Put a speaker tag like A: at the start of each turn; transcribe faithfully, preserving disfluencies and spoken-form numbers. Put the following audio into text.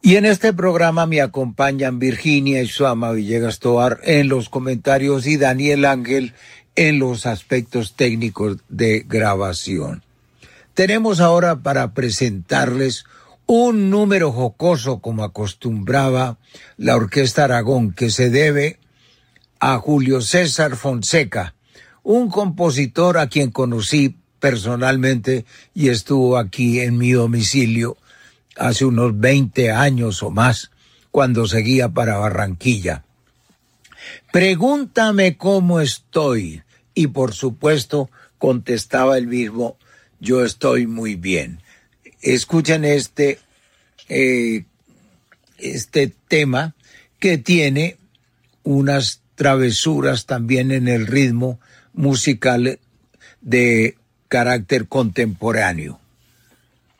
A: Y en este programa me acompañan Virginia Isuama Villegas Tovar en los comentarios y Daniel Ángel en los aspectos técnicos de grabación. Tenemos ahora para presentarles un número jocoso como acostumbraba la Orquesta Aragón, que se debe a Julio César Fonseca, un compositor a quien conocí personalmente y estuvo aquí en mi domicilio hace unos veinte años o más, cuando seguía para Barranquilla. Pregúntame cómo estoy, y por supuesto contestaba el mismo, yo estoy muy bien. Escuchen este, eh, este tema que tiene unas travesuras también en el ritmo musical de carácter contemporáneo.